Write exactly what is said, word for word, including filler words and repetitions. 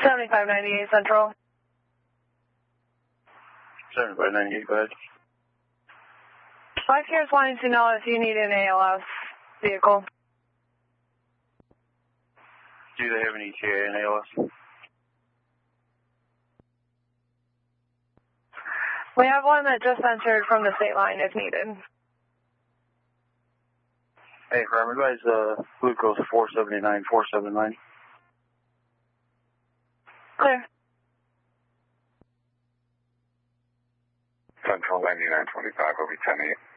seventy-five ninety-eight Central. seventy-five ninety-eight, go ahead. Life Care is wanting to know if you need an A L S vehicle. Do they have an E T A and A L S? We have one that just entered from the state line if needed. Hey, firm, advise uh, glucose four seventy-nine, four seventy-nine. Clear. Central ninety-nine twenty-five, over ten eight.